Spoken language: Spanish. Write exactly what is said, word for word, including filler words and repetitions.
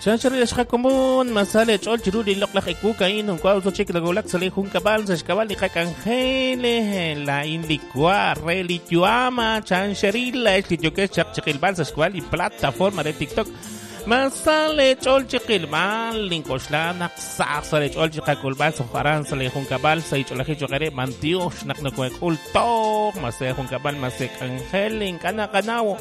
Chanchari shakakumun masale chol chiruli loklak ikuka inun kwa uso chik lagulak sale hun kabal sa shkabal ni kakangele la indikwa relituama chancharila esliyoke chak chikilban sa shkwal y plataforma de TikTok masale chol chikilban linkoshla naksak sale chol chikakulban sa haran sale hun kabal sa icholaki chokere mantios nak nakwek ultok masale hun kabal masek anghelin kana kanawo